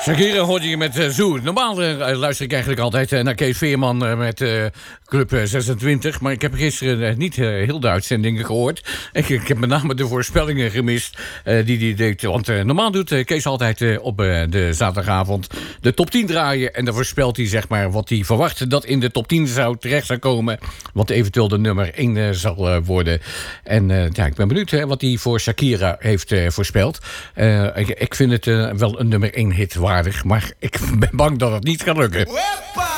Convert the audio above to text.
Shakira hoorde je met Zoo. Normaal luister ik eigenlijk altijd naar Kees Veerman met Club 26. Maar ik heb gisteren niet heel de uitzendingen gehoord. Ik heb met name de voorspellingen gemist die hij deed. Want normaal doet Kees altijd op de zaterdagavond de top 10 draaien. En dan voorspelt hij zeg maar wat hij verwacht dat in de top 10 terecht zou komen. Wat eventueel de nummer 1 zal worden. En ja, ik ben benieuwd wat hij voor Shakira heeft voorspeld. Ik vind het wel een nummer 1 hit waardig. Maar ik ben bang dat het niet gaat lukken.